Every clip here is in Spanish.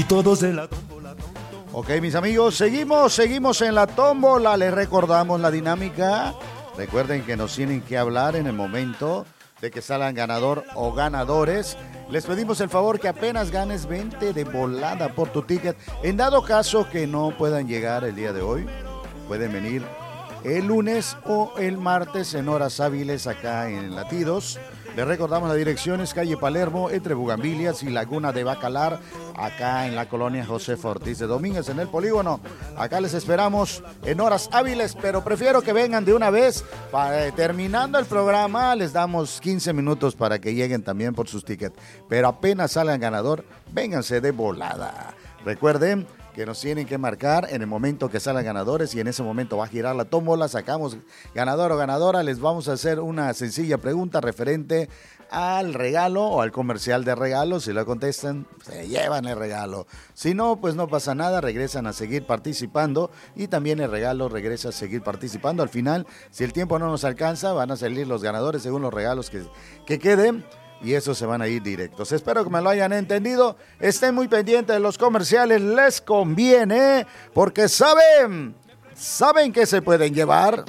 Todos en la tómbola. Ok, mis amigos, seguimos en la tómbola. Les recordamos la dinámica. Recuerden que nos tienen que hablar en el momento de que salgan ganador o ganadores. Les pedimos el favor que apenas ganes 20 de volada por tu ticket. En dado caso que no puedan llegar el día de hoy, pueden venir el lunes o el martes en horas hábiles acá en Latidos. Les recordamos la dirección es calle Palermo, entre Bugambilias y Laguna de Bacalar, acá en la colonia Josefa Ortiz de Domínguez, en el polígono. Acá les esperamos en horas hábiles, pero prefiero que vengan de una vez. Terminando el programa, les damos 15 minutos para que lleguen también por sus tickets. Pero apenas salgan ganador, vénganse de volada. Recuerden que nos tienen que marcar en el momento que salgan ganadores y en ese momento va a girar la tómbola, sacamos ganador o ganadora, les vamos a hacer una sencilla pregunta referente al regalo o al comercial de regalo. Si lo contestan, se llevan el regalo. Si no, pues no pasa nada, regresan a seguir participando y también el regalo regresa a seguir participando. Al final, si el tiempo no nos alcanza, van a salir los ganadores según los regalos que queden. Y esos se van a ir directos. Espero que me lo hayan entendido. Estén muy pendientes de los comerciales. Les conviene porque saben que se pueden llevar.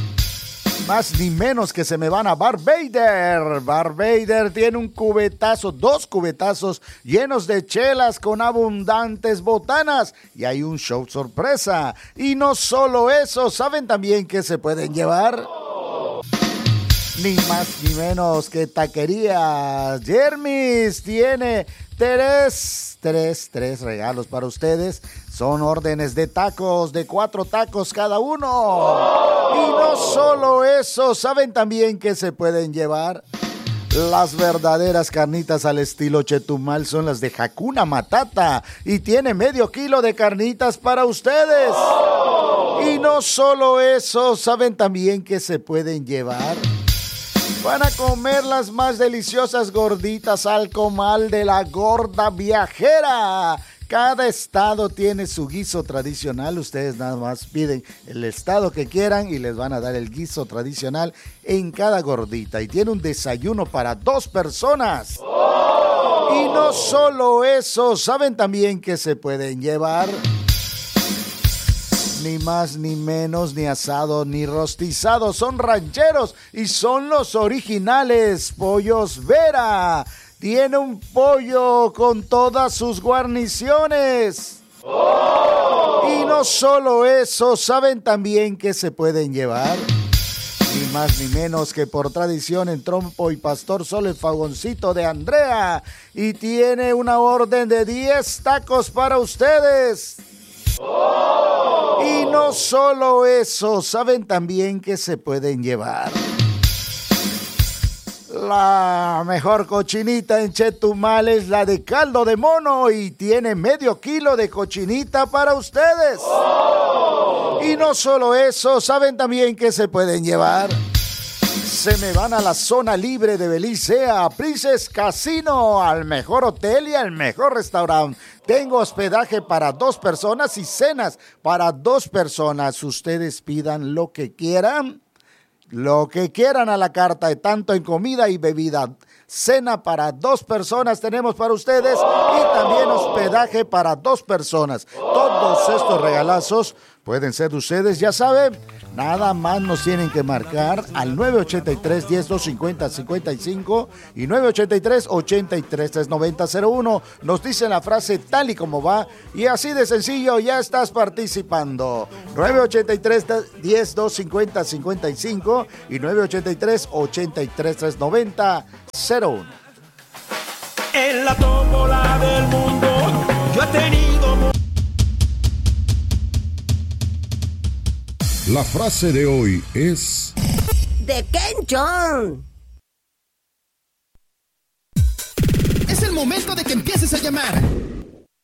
Más ni menos que se me van a Bar Vader. Bar Vader tiene un cubetazo, 2 cubetazos llenos de chelas con abundantes botanas. Y hay un show sorpresa. Y no solo eso, ¿saben también que se pueden llevar? Ni más ni menos que Taquerías Jermis tiene tres regalos para ustedes. Son órdenes de tacos, de 4 tacos cada uno. Y no solo eso, ¿saben también que se pueden llevar? Las verdaderas carnitas al estilo Chetumal son las de Hakuna Matata y tiene medio kilo de carnitas para ustedes. Y no solo eso, ¿saben también que se pueden llevar? Van a comer las más deliciosas gorditas al comal de la Gorda Viajera. Cada estado tiene su guiso tradicional. Ustedes nada más piden el estado que quieran y les van a dar el guiso tradicional en cada gordita. Y tiene un desayuno para 2 personas. Y no solo eso, ¿saben también que se pueden llevar? Ni más ni menos, ni asado ni rostizado, son rancheros y son los originales Pollos Vera. Tiene un pollo con todas sus guarniciones. Y no solo eso, ¿saben también que se pueden llevar? Ni más ni menos que por tradición en Trompo y Pastor Sol el Fagoncito de Andrea. Y tiene una orden de 10 tacos para ustedes. Y no solo eso, ¿saben también que se pueden llevar? La mejor cochinita en Chetumal es la de caldo de mono y tiene medio kilo de cochinita para ustedes. Y no solo eso, ¿saben también que se pueden llevar? Se me van a la zona libre de Belice, a Princess Casino, al mejor hotel y al mejor restaurante. Tengo hospedaje para 2 personas y cenas para 2 personas. Ustedes pidan lo que quieran a la carta, tanto en comida y bebida. Cena para 2 personas tenemos para ustedes y también hospedaje para 2 personas. Todos estos regalazos pueden ser de ustedes, ya saben. Nada más nos tienen que marcar al 983-10-250-55 y 983-83-390-01. Nos dicen la frase tal y como va y así de sencillo ya estás participando. 983-10-250-55 y 983-83-390-01. En la tómbola del mundo yo he tenido... La frase de hoy es... ¡De Ken John! Es el momento de que empieces a llamar.